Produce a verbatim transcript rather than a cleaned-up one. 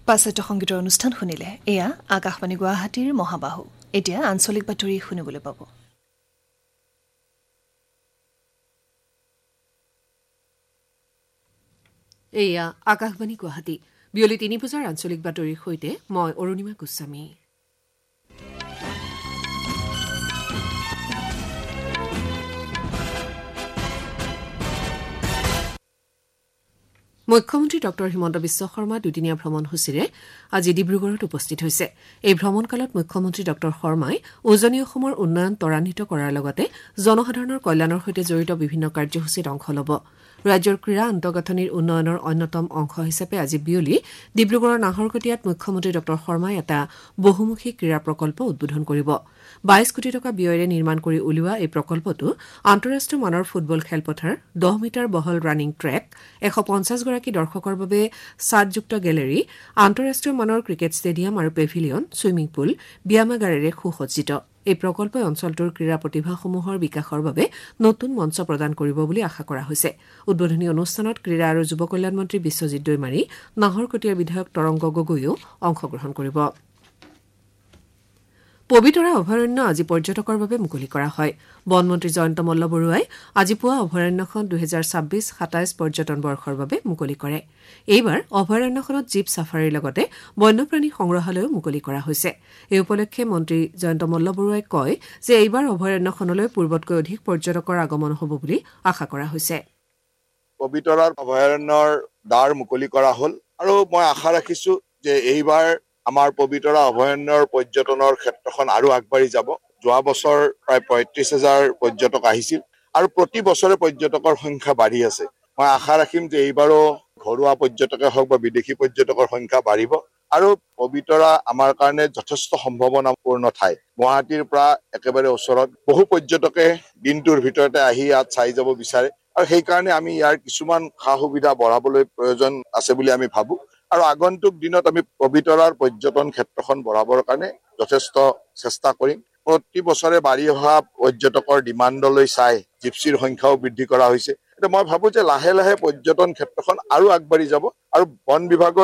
পাছত সংগীতৰ অনুষ্ঠান শুনিলে এয়া আকাশবাণী গুৱাহাটীৰ মহাবাহু এতিয়া আঞ্চলিক বাতৰি শুনিবলৈ পাব এয়া আকাশবাণী গুৱাহাটী বিয়লি তিনি বজাৰ আঞ্চলিক বাতৰিৰ সৈতে মই অৰুণিমা গোস্বামী মুখ্যমন্ত্ৰী ডক্টৰ হিমন্ত বিশ্ব শৰ্মা দুদিনীয়া ভ্ৰমণসূচীৰে আজি ডিব্ৰুগড়ত উপস্থিত হৈছে এই ভ্ৰমণকালত মুখ্যমন্ত্ৰী ডক্টৰ শৰ্মাই উজনি অসমৰ উন্নয়ন ত্বৰান্বিত কৰাৰ লগতে জনসাধাৰণৰ কল্যাণৰ সৈতে জড়িত বিভিন্ন কাৰ্যসূচীত অংশ ল'ব ৰাজ্যৰ ক্ৰীড়া আন্তঃগাঁথনিৰ উন্নয়নৰ অন্যতম অংশ হিচাপে আজি বিয়লি ডিব্ৰুগড়ৰ নাহৰকটীয়াত মুখ্যমন্ত্ৰী ডক্টৰ শৰ্মাই এটা বহুমুখী ক্ৰীড়া প্ৰকল্প উদ্বোধন কৰিব বাইশ কোটি টকা ব্যয়েৰে নিৰ্মাণ কৰি উলিওৱা এই প্ৰকল্পটো আন্তঃৰাষ্ট্ৰীয় মানৰ ফুটবল খেলপথাৰ দহ মিটাৰ বহল ৰানিং ট্ৰেক এশ পঞ্চাছ গৰাকী দৰ্শকৰ বাবে ছাদযুক্ত গেলেৰী আন্তঃৰাষ্ট্ৰীয় মানৰ ক্ৰিকেট ষ্টেডিয়াম আৰু পেভিলিয়ন ছুইমিং পুল ব্যায়ামাগাৰেৰে সুসজ্জিত এই প্ৰকল্পই অঞ্চলটোৰ ক্ৰীড়া প্ৰতিভাসমূহৰ বিকাশৰ বাবে নতুন মঞ্চ প্ৰদান কৰিব বুলি আশা কৰা হৈছে উদ্বোধনী অনুষ্ঠানত ক্ৰীড়া আৰু যুৱ কল্যাণ মন্ত্ৰী বিশ্বজিৎ দৈমাৰী নাহৰকটীয়াৰ বিধায়ক তৰংগ গগৈও অংশগ্ৰহণ কৰিব পবিতৰা অভয়াৰণ্য আজি পৰ্যটকৰ বাবে মুকলি কৰা হয় বনমন্ত্ৰী জয়ন্ত মল্লবৰুৱাই আজি পুৱা অভয়াৰণ্যখন দুহেজাৰ ছাব্বিছ সাতাইছ পৰ্যটন বৰ্ষৰ বাবে মুকলি কৰে এইবাৰ অভয়াৰণ্যখনত জীপ ছাফাৰীৰ লগতে বন্যপ্ৰাণী সংগ্ৰহালয়ো মুকলি কৰা হৈছে এই উপলক্ষে মন্ত্ৰী জয়ন্ত মল্লবৰুৱাই কয় যে এইবাৰ অভয়াৰণ্যখনলৈ পূৰ্বতকৈ অধিক পৰ্যটকৰ আগমন হ'ব বুলি আশা কৰা হৈছে পবিতৰাৰ অভয়াৰণ্যৰ দ্বাৰ মুকলি কৰা হ'ল আৰু মই আশা ৰাখিছো যে এইবাৰ আমাৰ পবিতৰা অভয়াৰণ্যৰ পৰ্যটনৰ ক্ষেত্ৰখন আৰু আগবাঢ়ি যাব যোৱা বছৰ প্ৰায় পঁয়ত্ৰিশ হাজাৰ পৰ্যটক আহিছিল আৰু প্ৰতি বছৰে পৰ্যটকৰ সংখ্যা বাঢ়ি আছে মই আশা ৰাখিম যে এইবাৰো ঘৰুৱা পৰ্যটকে হওক বা বিদেশী পৰ্যটকৰ সংখ্যা বাঢ়িব আৰু পবিতৰা আমাৰ কাৰণে যথেষ্ট সম্ভাৱনাপূৰ্ণ ঠাই গুৱাহাটীৰ পৰা একেবাৰে ওচৰত বহু পৰ্যটকে দিনটোৰ ভিতৰতে আহি ইয়াত চাই যাব বিচাৰে আৰু সেইকাৰণে আমি ইয়াৰ কিছুমান সা সুবিধা বঢ়াবলৈ প্ৰয়োজন আছে বুলি আমি ভাবো আৰু আগন্তুক দিনত আমি পবিতৰাৰ পৰ্যটন ক্ষেত্ৰখন বঢ়াবৰ কাৰণে যথেষ্ট চেষ্টা কৰিম প্ৰতি বছৰে বাঢ়ি অহা পৰ্যটকৰ ডিমাণ্ডলৈ চাই জিপচিৰ সংখ্যাও বৃদ্ধি কৰা হৈছে এতিয়া মই ভাবো যে লাহে লাহে পৰ্যটন ক্ষেত্ৰখন আৰু আগবাঢ়ি যাব আৰু বন বিভাগৰ